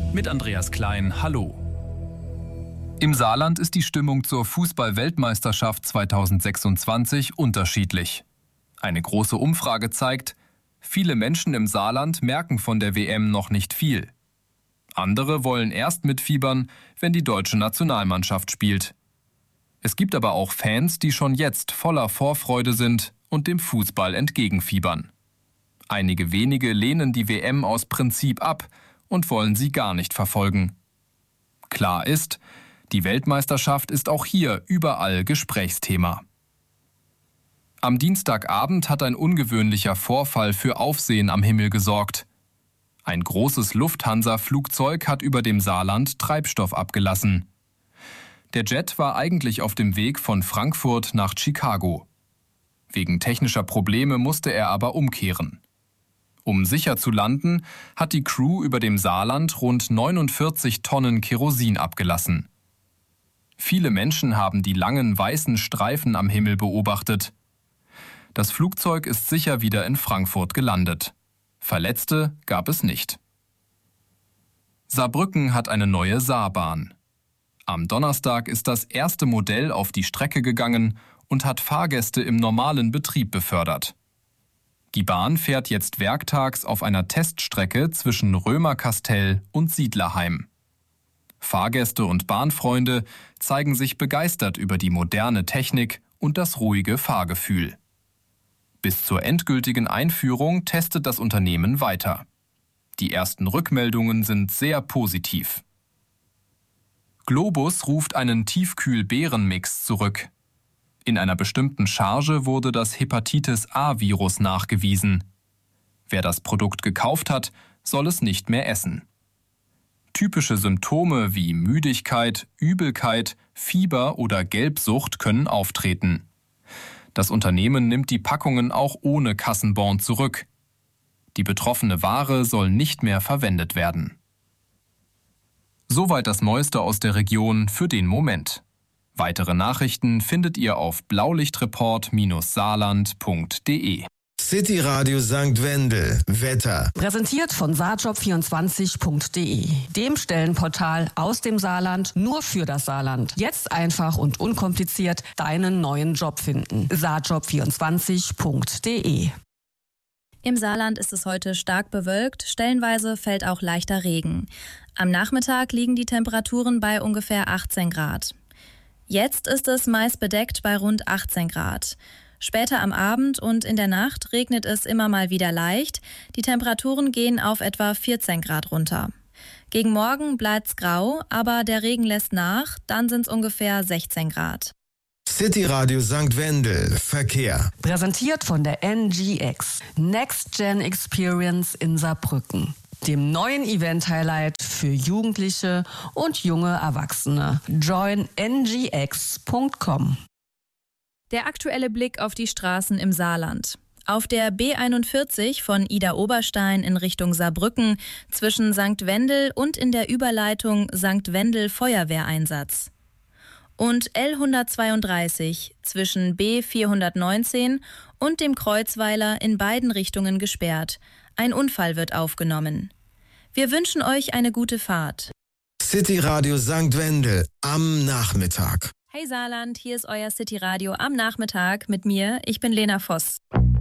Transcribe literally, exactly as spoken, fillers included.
Mit Andreas Klein, hallo. Im Saarland ist die Stimmung zur Fußball-Weltmeisterschaft zweitausendsechsundzwanzig unterschiedlich. Eine große Umfrage zeigt, viele Menschen im Saarland merken von der W M noch nicht viel. Andere wollen erst mitfiebern, wenn die deutsche Nationalmannschaft spielt. Es gibt aber auch Fans, die schon jetzt voller Vorfreude sind und dem Fußball entgegenfiebern. Einige wenige lehnen die W M aus Prinzip ab und wollen sie gar nicht verfolgen. Klar ist, die Weltmeisterschaft ist auch hier überall Gesprächsthema. Am Dienstagabend hat ein ungewöhnlicher Vorfall für Aufsehen am Himmel gesorgt. Ein großes Lufthansa-Flugzeug hat über dem Saarland Treibstoff abgelassen. Der Jet war eigentlich auf dem Weg von Frankfurt nach Chicago. Wegen technischer Probleme musste er aber umkehren. Um sicher zu landen, hat die Crew über dem Saarland rund neunundvierzig Tonnen Kerosin abgelassen. Viele Menschen haben die langen weißen Streifen am Himmel beobachtet. Das Flugzeug ist sicher wieder in Frankfurt gelandet. Verletzte gab es nicht. Saarbrücken hat eine neue Saarbahn. Am Donnerstag ist das erste Modell auf die Strecke gegangen und hat Fahrgäste im normalen Betrieb befördert. Die Bahn fährt jetzt werktags auf einer Teststrecke zwischen Römerkastell und Siedlerheim. Fahrgäste und Bahnfreunde zeigen sich begeistert über die moderne Technik und das ruhige Fahrgefühl. Bis zur endgültigen Einführung testet das Unternehmen weiter. Die ersten Rückmeldungen sind sehr positiv. Globus ruft einen Tiefkühl-Beeren-Mix zurück. In einer bestimmten Charge wurde das Hepatitis-A-Virus nachgewiesen. Wer das Produkt gekauft hat, soll es nicht mehr essen. Typische Symptome wie Müdigkeit, Übelkeit, Fieber oder Gelbsucht können auftreten. Das Unternehmen nimmt die Packungen auch ohne Kassenbon zurück. Die betroffene Ware soll nicht mehr verwendet werden. Soweit das Neueste aus der Region für den Moment. Weitere Nachrichten findet ihr auf blaulichtreport saarland punkt de. City Radio Sankt Wendel. Wetter. Präsentiert von saarjob vierundzwanzig punkt de, dem Stellenportal aus dem Saarland nur für das Saarland. Jetzt einfach und unkompliziert deinen neuen Job finden. saarjob vierundzwanzig punkt de. Im Saarland ist es heute stark bewölkt, stellenweise fällt auch leichter Regen. Am Nachmittag liegen die Temperaturen bei ungefähr achtzehn Grad. Jetzt ist es meist bedeckt bei rund achtzehn Grad. Später am Abend und in der Nacht regnet es immer mal wieder leicht. Die Temperaturen gehen auf etwa vierzehn Grad runter. Gegen Morgen bleibt's grau, aber der Regen lässt nach, dann sind's ungefähr sechzehn Grad. City Radio Sankt Wendel. Verkehr. Präsentiert von der N G X, Next Gen Experience in Saarbrücken, dem neuen Event-Highlight für Jugendliche und junge Erwachsene. join n g x punkt com. Der aktuelle Blick auf die Straßen im Saarland. Auf der B einundvierzig von Idar-Oberstein in Richtung Saarbrücken zwischen Sankt Wendel und in der Überleitung Sankt Wendel Feuerwehreinsatz. Und L hundertzweiunddreißig zwischen B vierhundertneunzehn und dem Kreuzweiler in beiden Richtungen gesperrt. Ein Unfall wird aufgenommen. Wir wünschen euch eine gute Fahrt. City Radio Sankt Wendel am Nachmittag. Hey Saarland, hier ist euer City Radio am Nachmittag mit mir. Ich bin Lena Voss.